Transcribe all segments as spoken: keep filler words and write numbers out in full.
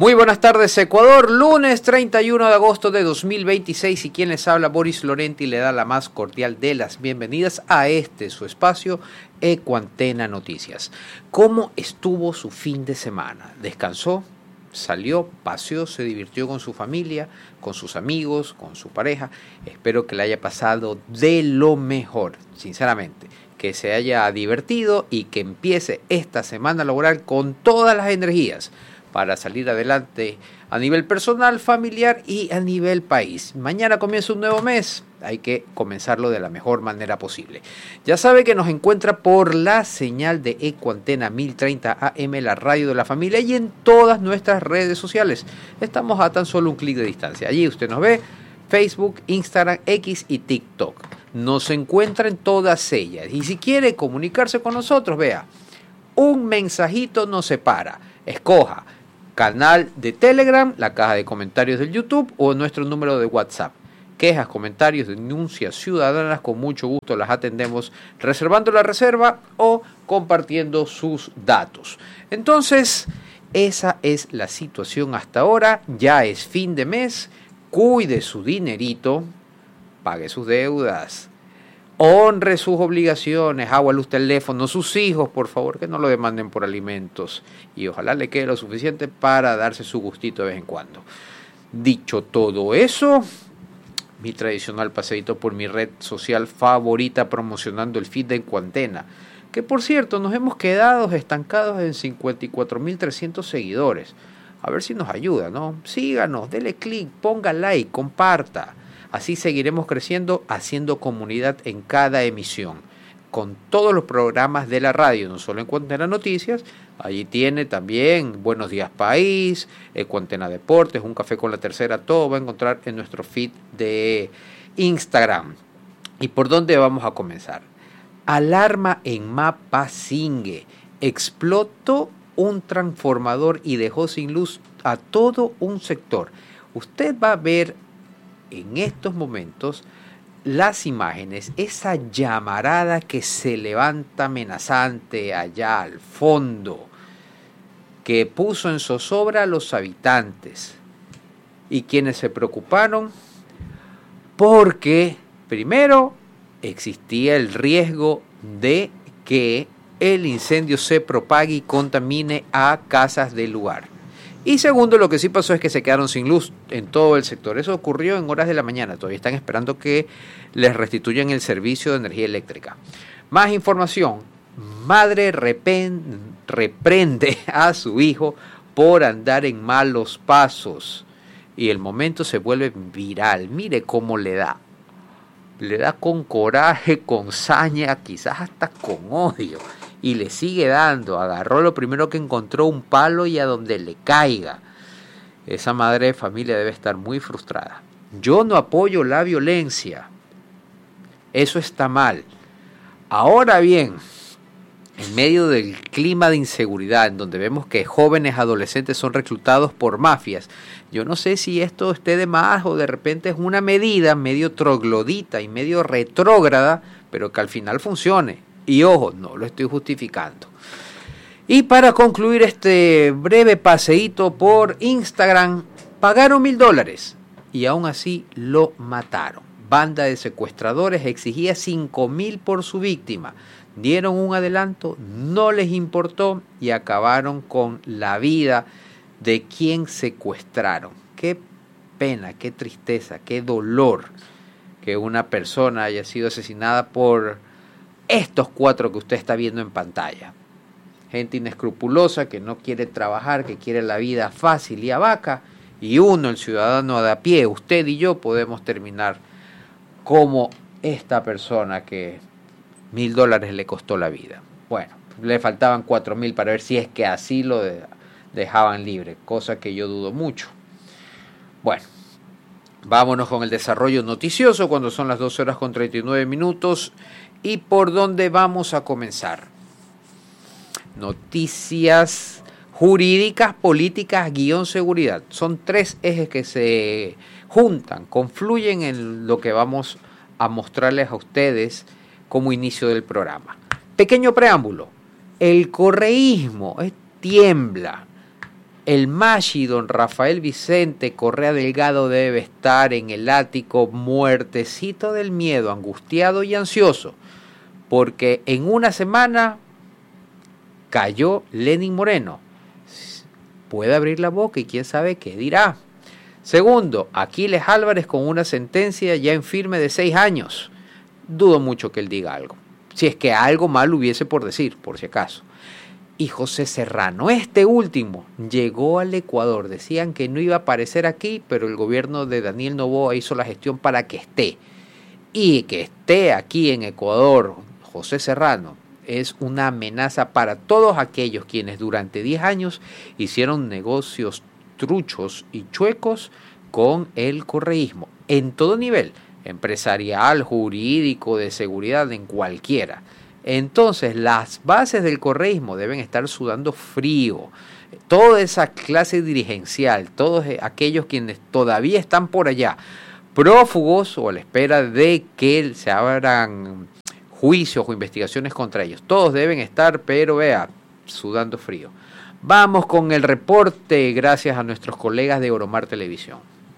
Muy buenas tardes, Ecuador, lunes treinta y uno de agosto de dos mil veintiséis, y quien les habla, Boris Lorenti, le da la más cordial de las bienvenidas a este su espacio, Ecuantena Noticias. ¿Cómo estuvo su fin de semana? ¿Descansó? ¿Salió? ¿Paseó? ¿Se divirtió con su familia, con sus amigos, con su pareja? Espero que le haya pasado de lo mejor, sinceramente, que se haya divertido y que empiece esta semana laboral con todas las energías para salir adelante a nivel personal, familiar y a nivel país. Mañana comienza un nuevo mes, hay que comenzarlo de la mejor manera posible. Ya sabe que nos encuentra por la señal de Ecuantena mil treinta A M, la radio de la familia, y en todas nuestras redes sociales. Estamos a tan solo un clic de distancia. Allí usted nos ve, Facebook, Instagram, X y TikTok. Nos encuentra en todas ellas. Y si quiere comunicarse con nosotros, vea, un mensajito nos separa. Escoja canal de Telegram, la caja de comentarios del YouTube o nuestro número de WhatsApp. Quejas, comentarios, denuncias ciudadanas, con mucho gusto las atendemos, reservando la reserva o compartiendo sus datos. Entonces, esa es la situación hasta ahora. Ya es fin de mes, cuide su dinerito, pague sus deudas, honre sus obligaciones, agua, luz, teléfono, sus hijos, por favor, que no lo demanden por alimentos. Y ojalá le quede lo suficiente para darse su gustito de vez en cuando. Dicho todo eso, mi tradicional paseíto por mi red social favorita promocionando el feed de Ecuantena, que por cierto nos hemos quedado estancados en cincuenta y cuatro mil trescientos seguidores. A ver si nos ayuda, ¿no? Síganos, dele click, ponga like, comparta. Así seguiremos creciendo, haciendo comunidad en cada emisión, con todos los programas de la radio, no solo Ecuantena Noticias. Allí tiene también Buenos Días País, Ecuantena Deportes, Un Café con la Tercera, todo va a encontrar en nuestro feed de Instagram. ¿Y por dónde vamos a comenzar? Alarma en Mapasingue. Explotó un transformador y dejó sin luz a todo un sector. Usted va a ver en estos momentos las imágenes, esa llamarada que se levanta amenazante allá al fondo, que puso en zozobra a los habitantes y quienes se preocuparon porque primero existía el riesgo de que el incendio se propague y contamine a casas del lugar. Y segundo, lo que sí pasó es que se quedaron sin luz en todo el sector. Eso ocurrió en horas de la mañana. Todavía están esperando que les restituyan el servicio de energía eléctrica. Más información. Madre repen, reprende a su hijo por andar en malos pasos. Y el momento se vuelve viral. Mire cómo le da. Le da con coraje, con saña, quizás hasta con odio. Y le sigue dando. Agarró lo primero que encontró, un palo, y a donde le caiga. Esa madre de familia debe estar muy frustrada. Yo no apoyo la violencia. Eso está mal. Ahora bien, en medio del clima de inseguridad, en donde vemos que jóvenes adolescentes son reclutados por mafias, yo no sé si esto esté de más o de repente es una medida medio troglodita y medio retrógrada, pero que al final funcione. Y ojo, no lo estoy justificando. Y para concluir este breve paseíto por Instagram, pagaron mil dólares y aún así lo mataron. Banda de secuestradores exigía cinco mil por su víctima. Dieron un adelanto, no les importó y acabaron con la vida de quien secuestraron. Qué pena, qué tristeza, qué dolor que una persona haya sido asesinada por estos cuatro que usted está viendo en pantalla. Gente inescrupulosa que no quiere trabajar, que quiere la vida fácil y a vaca. Y uno, el ciudadano de a pie, usted y yo, podemos terminar como esta persona que mil dólares le costó la vida. Bueno, le faltaban cuatro mil para ver si es que así lo de, dejaban libre, cosa que yo dudo mucho. Bueno, vámonos con el desarrollo noticioso cuando son las doce horas con treinta y nueve minutos. ¿Y por dónde vamos a comenzar? Noticias jurídicas, políticas, guión seguridad. Son tres ejes que se juntan, confluyen en lo que vamos a mostrarles a ustedes como inicio del programa. Pequeño preámbulo. El correísmo eh, tiembla. El Maggi, don Rafael Vicente Correa Delgado, debe estar en el ático muertecito del miedo, angustiado y ansioso, porque en una semana cayó Lenín Moreno. Puede abrir la boca y quién sabe qué dirá. Segundo, Aquiles Álvarez con una sentencia ya en firme de seis años. Dudo mucho que él diga algo. Si es que algo mal hubiese por decir, por si acaso. Y José Serrano, este último, llegó al Ecuador. Decían que no iba a aparecer aquí, pero el gobierno de Daniel Noboa hizo la gestión para que esté. Y que esté aquí en Ecuador, José Serrano, es una amenaza para todos aquellos quienes durante diez años hicieron negocios truchos y chuecos con el correísmo, en todo nivel, empresarial, jurídico, de seguridad, en cualquiera. Entonces, las bases del correísmo deben estar sudando frío. Toda esa clase dirigencial, todos aquellos quienes todavía están por allá, prófugos o a la espera de que se abran juicios o investigaciones contra ellos, todos deben estar, pero vea, sudando frío. Vamos con el reporte, gracias a nuestros colegas de Oromar Televisión.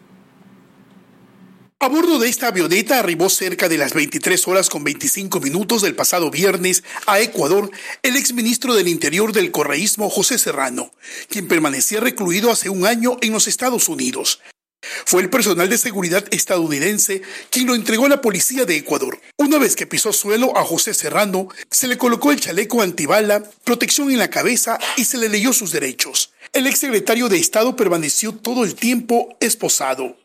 A bordo de esta avioneta arribó cerca de las veintitrés horas con veinticinco minutos del pasado viernes a Ecuador el exministro del Interior del correísmo José Serrano, quien permanecía recluido hace un año en los Estados Unidos. Fue el personal de seguridad estadounidense quien lo entregó a la policía de Ecuador. Una vez que pisó suelo a José Serrano, se le colocó el chaleco antibala, protección en la cabeza y se le leyó sus derechos. El exsecretario de Estado permaneció todo el tiempo esposado.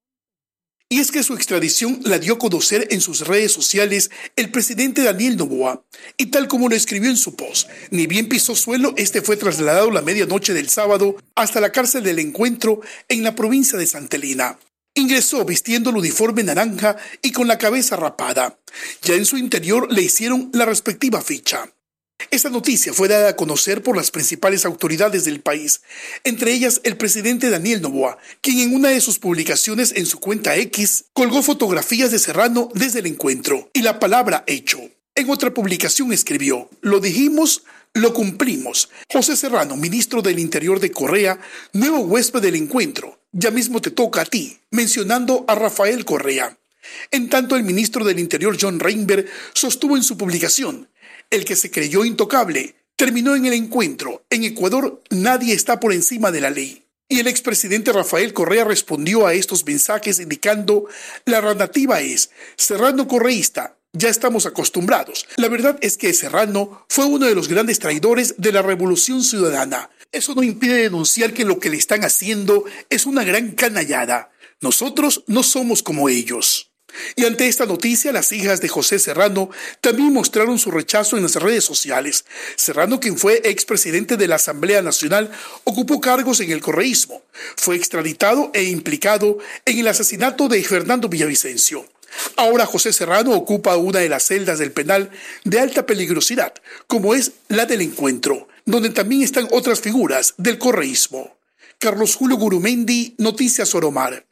Y es que su extradición la dio a conocer en sus redes sociales el presidente Daniel Noboa, y tal como lo escribió en su post, ni bien pisó suelo, este fue trasladado la medianoche del sábado hasta la cárcel del Encuentro en la provincia de Santa Elena. Ingresó vistiendo el uniforme naranja y con la cabeza rapada. Ya en su interior le hicieron la respectiva ficha. Esta noticia fue dada a conocer por las principales autoridades del país, entre ellas el presidente Daniel Noboa, quien en una de sus publicaciones en su cuenta X colgó fotografías de Serrano desde el Encuentro y la palabra hecho. En otra publicación escribió: lo dijimos, lo cumplimos. José Serrano, ministro del Interior de Correa, nuevo huésped del Encuentro, ya mismo te toca a ti, mencionando a Rafael Correa. En tanto, el ministro del Interior John Reinberg sostuvo en su publicación: el que se creyó intocable terminó en el Encuentro. En Ecuador nadie está por encima de la ley. Y el expresidente Rafael Correa respondió a estos mensajes indicando: la narrativa es Serrano correísta, ya estamos acostumbrados. La verdad es que Serrano fue uno de los grandes traidores de la Revolución Ciudadana. Eso no impide denunciar que lo que le están haciendo es una gran canallada. Nosotros no somos como ellos. Y ante esta noticia, las hijas de José Serrano también mostraron su rechazo en las redes sociales. Serrano, quien fue expresidente de la Asamblea Nacional, ocupó cargos en el correísmo. Fue extraditado e implicado en el asesinato de Fernando Villavicencio. Ahora José Serrano ocupa una de las celdas del penal de alta peligrosidad, como es la del Encuentro, donde también están otras figuras del correísmo. Carlos Julio Gurumendi, Noticias Oromar.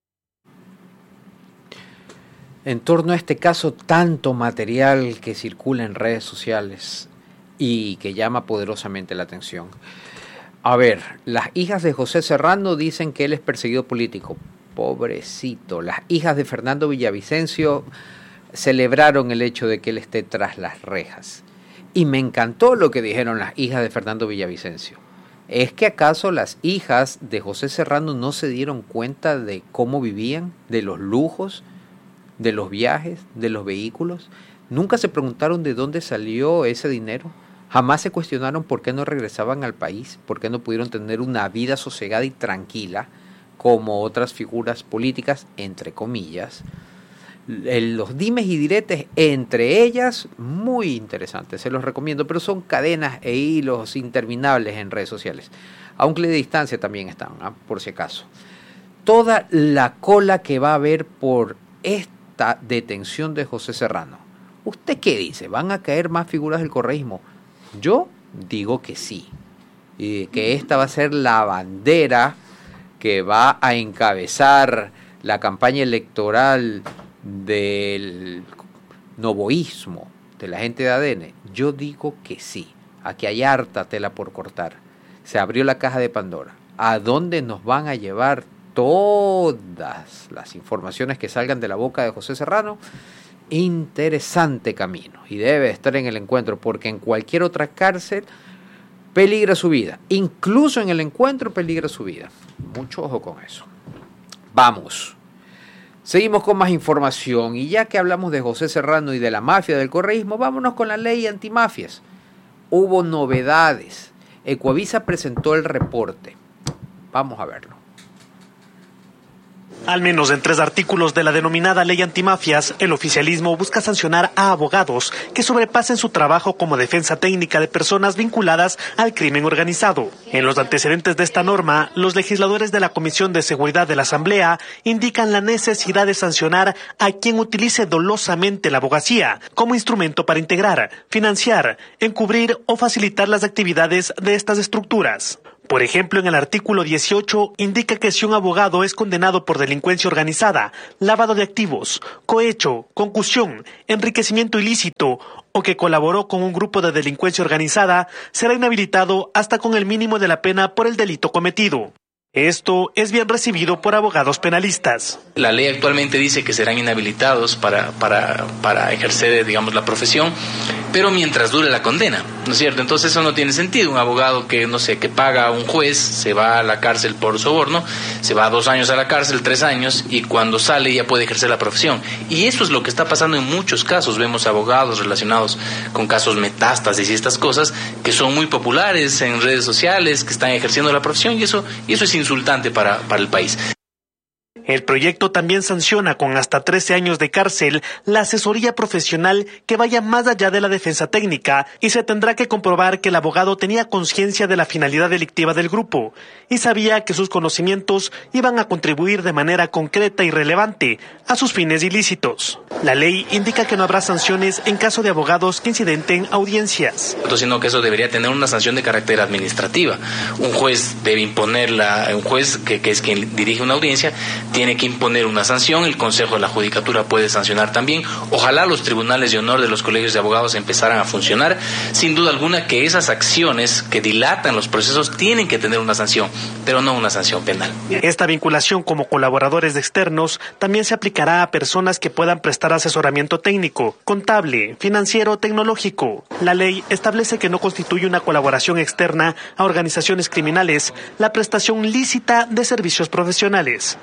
En torno a este caso, tanto material que circula en redes sociales y que llama poderosamente la atención. A ver, las hijas de José Serrano dicen que él es perseguido político. Pobrecito. Las hijas de Fernando Villavicencio celebraron el hecho de que él esté tras las rejas. Y me encantó lo que dijeron las hijas de Fernando Villavicencio. ¿Es que acaso las hijas de José Serrano no se dieron cuenta de cómo vivían, de los lujos, de los viajes, de los vehículos? ¿Nunca se preguntaron de dónde salió ese dinero? ¿Jamás se cuestionaron por qué no regresaban al país? ¿Por qué no pudieron tener una vida sosegada y tranquila como otras figuras políticas, entre comillas? Los dimes y diretes entre ellas, muy interesantes, se los recomiendo, pero son cadenas e hilos interminables en redes sociales. A un clic de distancia también están, ¿eh? Por si acaso. Toda la cola que va a haber por esta detención de José Serrano. ¿Usted qué dice? ¿Van a caer más figuras del correísmo? Yo digo que sí, y que esta va a ser la bandera que va a encabezar la campaña electoral del novoísmo, de la gente de A D N. Yo digo que sí. Aquí hay harta tela por cortar. Se abrió la caja de Pandora. a dónde nos van a llevar todas las informaciones que salgan de la boca de José Serrano. Interesante camino, y debe estar en el encuentro, porque en cualquier otra cárcel peligra su vida, incluso en el encuentro peligra su vida. Mucho ojo con eso. Vamos, seguimos con más información, y ya que hablamos de José Serrano y de la mafia del correísmo, vámonos con la ley antimafias. Hubo novedades. Ecuavisa presentó el reporte. Vamos a verlo. Al menos en tres artículos de la denominada ley antimafias, el oficialismo busca sancionar a abogados que sobrepasen su trabajo como defensa técnica de personas vinculadas al crimen organizado. En los antecedentes de esta norma, los legisladores de la Comisión de Seguridad de la Asamblea indican la necesidad de sancionar a quien utilice dolosamente la abogacía como instrumento para integrar, financiar, encubrir o facilitar las actividades de estas estructuras. Por ejemplo, en el artículo dieciocho indica que si un abogado es condenado por delincuencia organizada, lavado de activos, cohecho, concusión, enriquecimiento ilícito o que colaboró con un grupo de delincuencia organizada, será inhabilitado hasta con el mínimo de la pena por el delito cometido. Esto es bien recibido por abogados penalistas. La ley actualmente dice que serán inhabilitados para, para, para ejercer, digamos, la profesión, pero mientras dure la condena, ¿no es cierto? Entonces eso no tiene sentido. Un abogado que, no sé, que paga a un juez, se va a la cárcel por soborno, se va dos años a la cárcel, tres años, y cuando sale ya puede ejercer la profesión. Y eso es lo que está pasando en muchos casos. Vemos abogados relacionados con casos metástasis y estas cosas que son muy populares en redes sociales, que están ejerciendo la profesión, y eso, y eso es insultante para, para el país. El proyecto también sanciona con hasta trece años de cárcel la asesoría profesional que vaya más allá de la defensa técnica, y se tendrá que comprobar que el abogado tenía conciencia de la finalidad delictiva del grupo y sabía que sus conocimientos iban a contribuir de manera concreta y relevante a sus fines ilícitos. La ley indica que no habrá sanciones en caso de abogados que incidenten audiencias. Sino que eso debería tener una sanción de carácter administrativa. Un juez debe imponerla, un juez que, que es quien dirige una audiencia, tiene que imponer una sanción. El Consejo de la Judicatura puede sancionar también. Ojalá los tribunales de honor de los colegios de abogados empezaran a funcionar. Sin duda alguna que esas acciones que dilatan los procesos tienen que tener una sanción, pero no una sanción penal. Esta vinculación como colaboradores externos también se aplicará a personas que puedan prestar asesoramiento técnico, contable, financiero, tecnológico. La ley establece que no constituye una colaboración externa a organizaciones criminales la prestación lícita de servicios profesionales.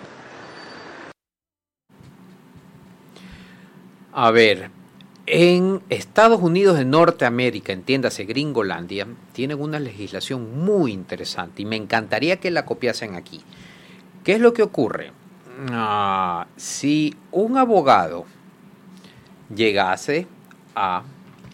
A ver, en Estados Unidos de Norteamérica, entiéndase Gringolandia, tienen una legislación muy interesante y me encantaría que la copiasen aquí. ¿Qué es lo que ocurre? Ah, si un abogado llegase a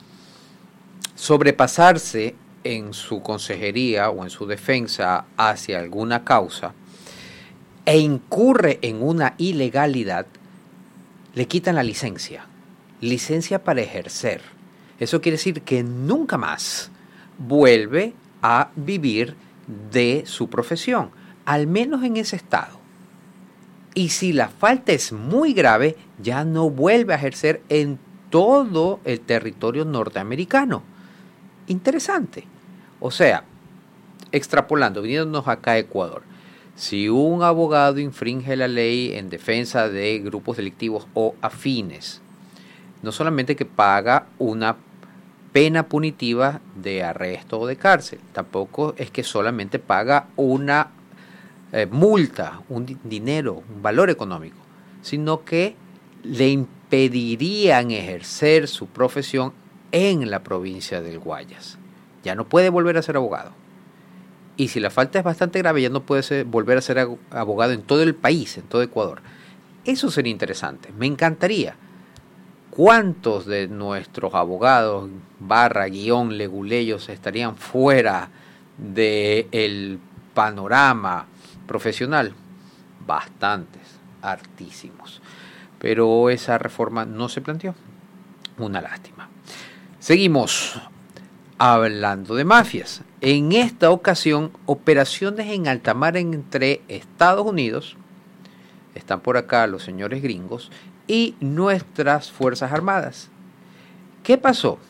sobrepasarse en su consejería o en su defensa hacia alguna causa e incurre en una ilegalidad, le quitan la licencia, licencia para ejercer. Eso quiere decir que nunca más vuelve a vivir de su profesión, al menos en ese estado. Y si la falta es muy grave, ya no vuelve a ejercer en todo el territorio norteamericano. Interesante. O sea, extrapolando, viniéndonos acá a Ecuador, si un abogado infringe la ley en defensa de grupos delictivos o afines, no solamente que paga una pena punitiva de arresto o de cárcel, tampoco es que solamente paga una eh, multa, un di- dinero, un valor económico, sino que le impedirían ejercer su profesión en la provincia del Guayas. Ya no puede volver a ser abogado. Y si la falta es bastante grave, ya no puede ser, volver a ser abogado en todo el país, en todo Ecuador. Eso sería interesante. Me encantaría. ¿Cuántos de nuestros abogados, barra, guión, leguleyos, estarían fuera del panorama profesional? Bastantes, hartísimos. Pero esa reforma no se planteó. Una lástima. Seguimos hablando de mafias. En esta ocasión, operaciones en alta mar entre Estados Unidos, están por acá los señores gringos, y nuestras Fuerzas Armadas. ¿Qué pasó?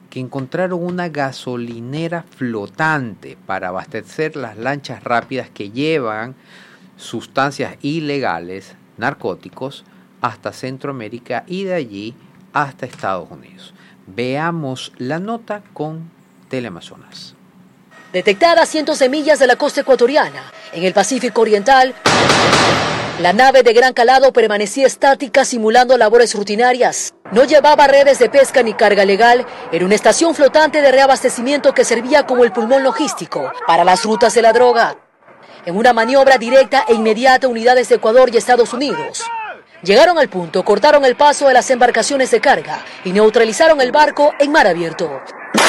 que encontraron una gasolinera flotante para abastecer las lanchas rápidas que llevan sustancias ilegales, narcóticos, hasta Centroamérica y de allí hasta Estados Unidos. Veamos la nota con Teleamazonas. Detectada a cientos de millas de la costa ecuatoriana, en el Pacífico Oriental, la nave de gran calado permanecía estática simulando labores rutinarias. No llevaba redes de pesca ni carga legal. Era una estación flotante de reabastecimiento que servía como el pulmón logístico para las rutas de la droga. En una maniobra directa e inmediata, unidades de Ecuador y Estados Unidos llegaron al punto, cortaron el paso de las embarcaciones de carga y neutralizaron el barco en mar abierto.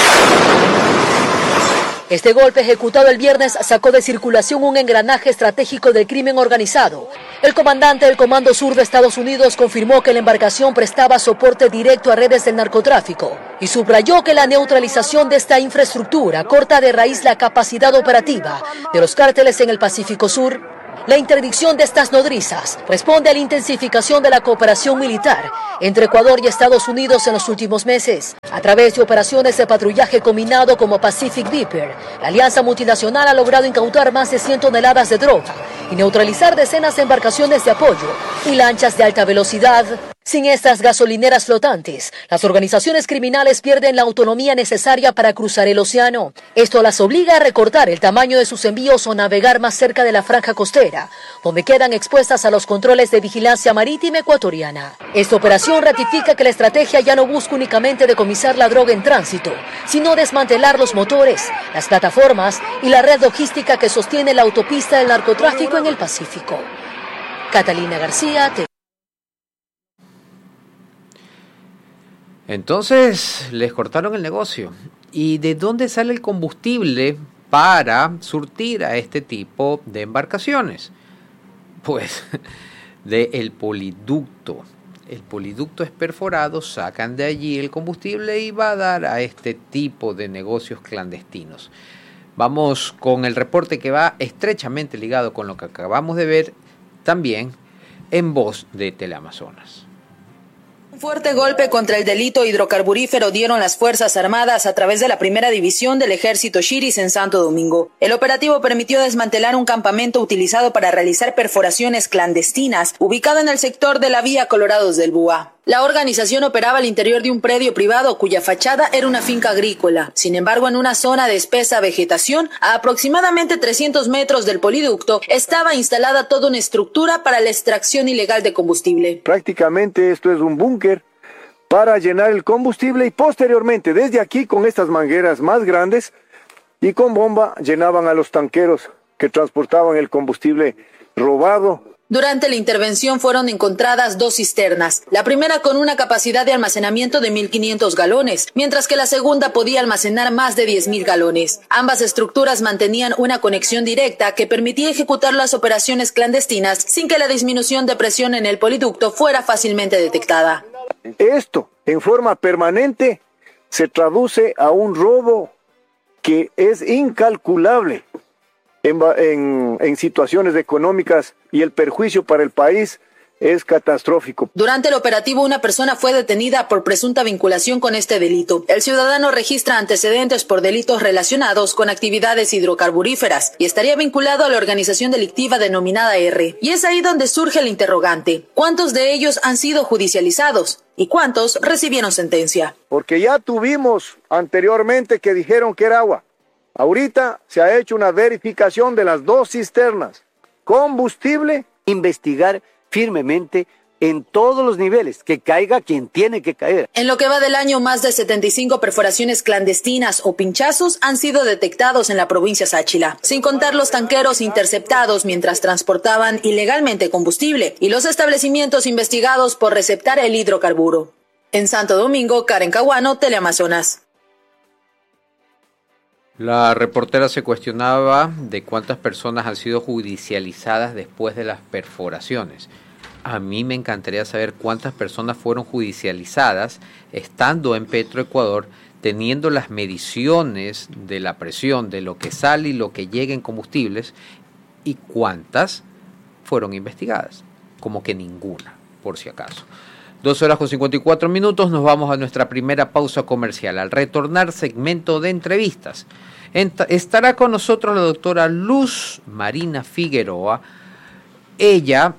Este golpe, ejecutado el viernes, sacó de circulación un engranaje estratégico del crimen organizado. El comandante del Comando Sur de Estados Unidos confirmó que la embarcación prestaba soporte directo a redes del narcotráfico y subrayó que la neutralización de esta infraestructura corta de raíz la capacidad operativa de los cárteles en el Pacífico Sur. La interdicción de estas nodrizas responde a la intensificación de la cooperación militar entre Ecuador y Estados Unidos en los últimos meses. A través de operaciones de patrullaje combinado como Pacific Viper, la alianza multinacional ha logrado incautar más de cien toneladas de droga y neutralizar decenas de embarcaciones de apoyo y lanchas de alta velocidad. Sin estas gasolineras flotantes, las organizaciones criminales pierden la autonomía necesaria para cruzar el océano. Esto las obliga a recortar el tamaño de sus envíos o navegar más cerca de la franja costera, donde quedan expuestas a los controles de vigilancia marítima ecuatoriana. Esta operación ratifica que la estrategia ya no busca únicamente decomisar la droga en tránsito, sino desmantelar los motores, las plataformas y la red logística que sostiene la autopista del narcotráfico en el Pacífico. Catalina García, T. Entonces les cortaron el negocio. ¿Y de dónde sale el combustible para surtir a este tipo de embarcaciones? Pues del poliducto. El poliducto es perforado, sacan de allí el combustible y va a dar a este tipo de negocios clandestinos. Vamos con el reporte que va estrechamente ligado con lo que acabamos de ver, también en voz de Teleamazonas. Un fuerte golpe contra el delito hidrocarburífero dieron las Fuerzas Armadas a través de la primera división del Ejército Shiris en Santo Domingo. El operativo permitió desmantelar un campamento utilizado para realizar perforaciones clandestinas, ubicado en el sector de la vía Colorados del Búa. La organización operaba al interior de un predio privado cuya fachada era una finca agrícola. Sin embargo, en una zona de espesa vegetación, a aproximadamente trescientos metros del poliducto, estaba instalada toda una estructura para la extracción ilegal de combustible. Prácticamente esto es un búnker para llenar el combustible y posteriormente, desde aquí, con estas mangueras más grandes y con bomba, llenaban a los tanqueros que transportaban el combustible robado. Durante la intervención fueron encontradas dos cisternas, la primera con una capacidad de almacenamiento de mil quinientos galones, mientras que la segunda podía almacenar más de diez mil galones. Ambas estructuras mantenían una conexión directa que permitía ejecutar las operaciones clandestinas sin que la disminución de presión en el poliducto fuera fácilmente detectada. Esto, en forma permanente, se traduce a un robo que es incalculable. En, en, en situaciones económicas y el perjuicio para el país es catastrófico. Durante el operativo, una persona fue detenida por presunta vinculación con este delito. El ciudadano registra antecedentes por delitos relacionados con actividades hidrocarburíferas y estaría vinculado a la organización delictiva denominada R. Y es ahí donde surge el interrogante: ¿cuántos de ellos han sido judicializados y cuántos recibieron sentencia? Porque ya tuvimos anteriormente que dijeron que era agua. Ahorita se ha hecho una verificación de las dos cisternas. Combustible, investigar firmemente en todos los niveles, que caiga quien tiene que caer. En lo que va del año, más de setenta y cinco perforaciones clandestinas o pinchazos han sido detectados en la provincia Sáchila, sin contar los tanqueros interceptados mientras transportaban ilegalmente combustible y los establecimientos investigados por receptar el hidrocarburo. En Santo Domingo, Karen Caguano, Teleamazonas. La reportera se cuestionaba de cuántas personas han sido judicializadas después de las perforaciones. A mí me encantaría saber cuántas personas fueron judicializadas estando en Petroecuador, teniendo las mediciones de la presión, de lo que sale y lo que llega en combustibles, y cuántas fueron investigadas. Como que ninguna, por si acaso. dos horas con cincuenta y cuatro minutos, nos vamos a nuestra primera pausa comercial. Al retornar, segmento de entrevistas. Ent- estará con nosotros la doctora Luz Marina Figueroa. Ella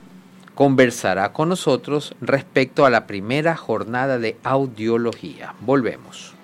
conversará con nosotros respecto a la primera jornada de audiología. Volvemos.